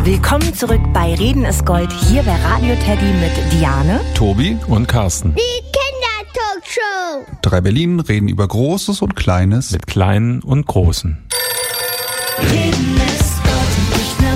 Willkommen zurück bei Reden ist Gold, hier bei Radio Teddy mit Diane, Tobi und Carsten. Die Kindertalkshow. 3 Berlin reden über Großes und Kleines. Mit Kleinen und Großen. Reden ist Gold, nicht nur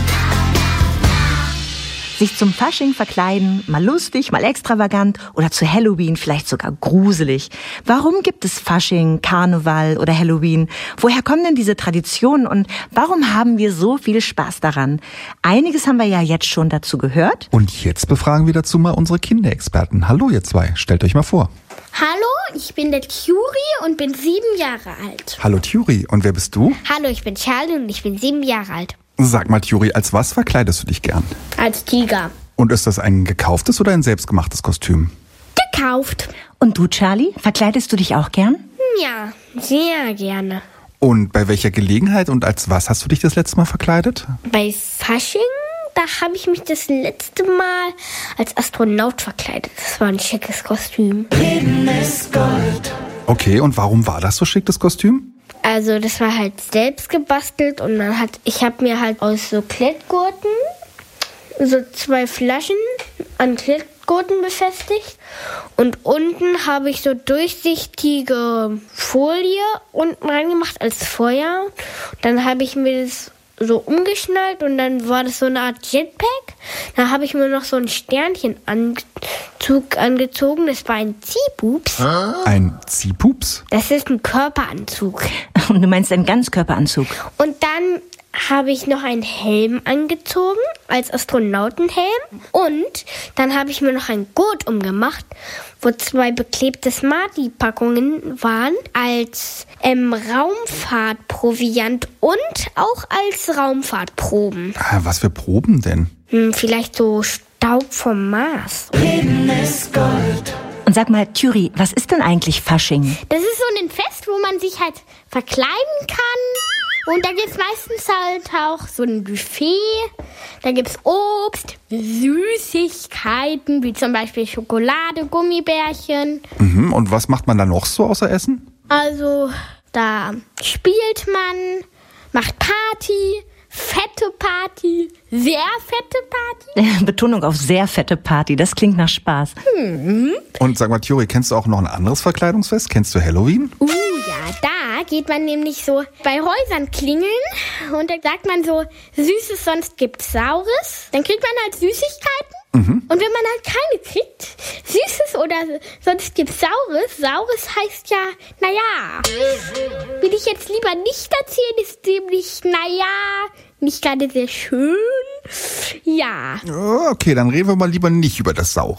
sich zum Fasching verkleiden, mal lustig, mal extravagant oder zu Halloween vielleicht sogar gruselig. Warum gibt es Fasching, Karneval oder Halloween? Woher kommen denn diese Traditionen und warum haben wir so viel Spaß daran? Einiges haben wir ja jetzt schon dazu gehört. Und jetzt befragen wir dazu mal unsere Kinderexperten. Hallo ihr zwei, stellt euch mal vor. Hallo, ich bin der Thuri und bin 7 Jahre alt. Hallo Thuri, und wer bist du? Hallo, ich bin Charlie und ich bin 7 Jahre alt. Sag mal Thuri, als was verkleidest du dich gern? Als Tiger. Und ist das ein gekauftes oder ein selbstgemachtes Kostüm? Gekauft. Und du, Charlie, verkleidest du dich auch gern? Ja, sehr gerne. Und bei welcher Gelegenheit und als was hast du dich das letzte Mal verkleidet? Bei Fasching, da habe ich mich das letzte Mal als Astronaut verkleidet. Das war ein schickes Kostüm. Reden ist Gold. Okay, und warum war das so schick, das Kostüm? Also das war halt selbst gebastelt und ich habe mir halt aus so Klettgurten so 2 Flaschen an Klettgurten befestigt und unten habe ich so durchsichtige Folie unten reingemacht als Feuer. Dann habe ich mir das so umgeschnallt und dann war das so eine Art Jetpack. Dann habe ich mir noch so ein Sternchenanzug angezogen. Das war ein Ziehpups. Ein Ziehpups? Das ist ein Körperanzug. Und du meinst einen Ganzkörperanzug? Und dann habe ich noch einen Helm angezogen, als Astronautenhelm. Und dann habe ich mir noch ein Gurt umgemacht, wo 2 beklebte Smarty-Packungen waren, als Raumfahrtproviant und auch als Raumfahrtproben. Was für Proben denn? Vielleicht so Staub vom Mars. Reden ist Gold. Und sag mal, Thuri, was ist denn eigentlich Fasching? Das ist so ein Fest, wo man sich halt verkleiden kann. Und da gibt's meistens halt auch so ein Buffet. Da gibt's Obst, Süßigkeiten, wie zum Beispiel Schokolade, Gummibärchen. Und was macht man da noch so außer Essen? Also, da spielt man, macht Party, fette Party, sehr fette Party. Betonung auf sehr fette Party, das klingt nach Spaß. Und sag mal, Thuri, kennst du auch noch ein anderes Verkleidungsfest? Kennst du Halloween? Ja, da geht man nämlich so bei Häusern klingeln und da sagt man so, Süßes, sonst gibt's Saures. Dann kriegt man halt Süßigkeiten. Und wenn man halt keine kriegt, Süßes oder sonst gibt's Saures. Saures heißt ja, naja, will ich jetzt lieber nicht erzählen, ist nämlich, naja, nicht gerade sehr schön. Ja. Okay, dann reden wir mal lieber nicht über das Saure.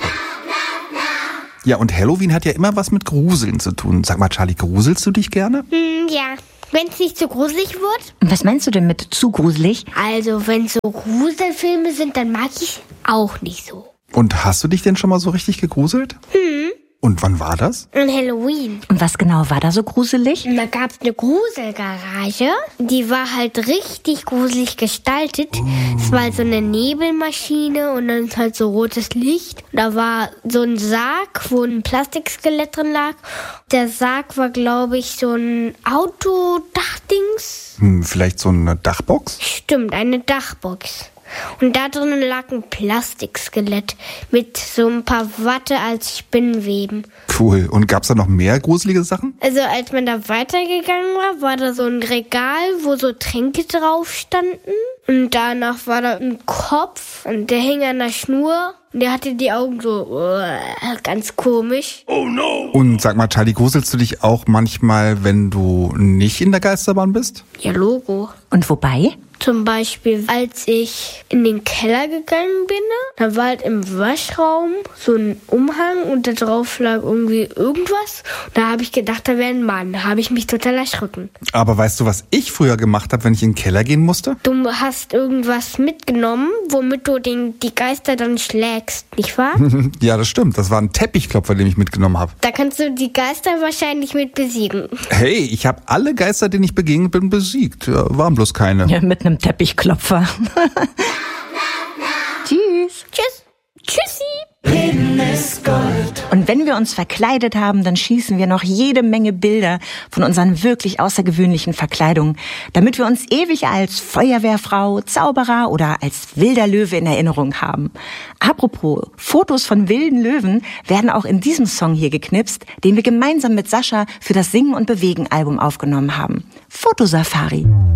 Ja, und Halloween hat ja immer was mit Gruseln zu tun. Sag mal, Charlie, gruselst du dich gerne? Ja, wenn es nicht zu gruselig wird. Was meinst du denn mit zu gruselig? Also, wenn so Gruselfilme sind, dann mag ich auch nicht so. Und hast du dich denn schon mal so richtig gegruselt? Und wann war das? An Halloween. Und was genau war da so gruselig? Da gab es eine Gruselgarage. Die war halt richtig gruselig gestaltet. Es war halt so eine Nebelmaschine und dann halt so rotes Licht. Da war so ein Sarg, wo ein Plastikskelett drin lag. Der Sarg war, glaube ich, so ein Autodachdings. Vielleicht so eine Dachbox? Stimmt, eine Dachbox. Und da drin lag ein Plastikskelett mit so ein paar Watte als Spinnweben. Cool. Und gab's da noch mehr gruselige Sachen? Also als man da weitergegangen war, war da so ein Regal, wo so Tränke drauf standen. Und danach war da ein Kopf und der hing an der Schnur. Und der hatte die Augen so ganz komisch. Oh no! Und sag mal, Charlie, gruselst du dich auch manchmal, wenn du nicht in der Geisterbahn bist? Ja, Logo. Und wobei? Zum Beispiel, als ich in den Keller gegangen bin, da war halt im Waschraum so ein Umhang und da drauf lag irgendwie irgendwas. Und da habe ich gedacht, da wäre ein Mann. Da habe ich mich total erschrocken. Aber weißt du, was ich früher gemacht habe, wenn ich in den Keller gehen musste? Du hast irgendwas mitgenommen, womit du die Geister dann schlägst, nicht wahr? Ja, das stimmt. Das war ein Teppichklopfer, den ich mitgenommen habe. Da kannst du die Geister wahrscheinlich mit besiegen. Hey, ich habe alle Geister, denen ich begegnet bin, besiegt. Ja, waren bloß keine. Ja, mit einem Teppichklopfer. Tschüss. Tschüss. Tschüssi. Leben ist Gold. Und wenn wir uns verkleidet haben, dann schießen wir noch jede Menge Bilder von unseren wirklich außergewöhnlichen Verkleidungen, damit wir uns ewig als Feuerwehrfrau, Zauberer oder als wilder Löwe in Erinnerung haben. Apropos, Fotos von wilden Löwen werden auch in diesem Song hier geknipst, den wir gemeinsam mit Sascha für das Singen und Bewegen Album aufgenommen haben. Fotosafari.